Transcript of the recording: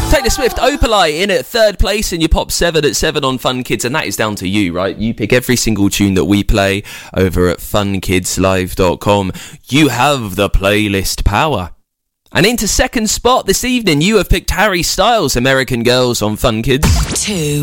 Taylor Swift, Opalite in at third place in your Pop 7 at 7 on Fun Kids, and that is down to you, right? You pick every single tune that we play over at funkidslive.com. You have the playlist power. And into second spot this evening, you have picked Harry Styles, American Girls on Fun Kids. 2.